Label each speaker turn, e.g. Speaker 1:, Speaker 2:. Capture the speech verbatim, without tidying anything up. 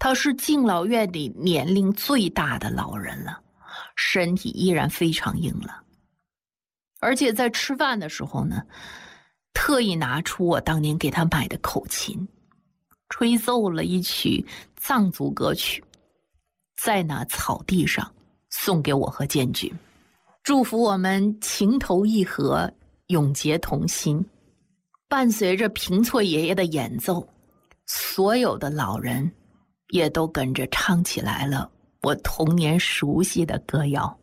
Speaker 1: 他是敬老院里年龄最大的老人了，身体依然非常硬朗。而且在吃饭的时候呢，特意拿出我当年给他买的口琴，吹奏了一曲藏族歌曲，在那草地上送给我和建军，祝福我们情投意合，永结同心。伴随着平措爷爷的演奏，所有的老人也都跟着唱起来了我童年熟悉的歌谣。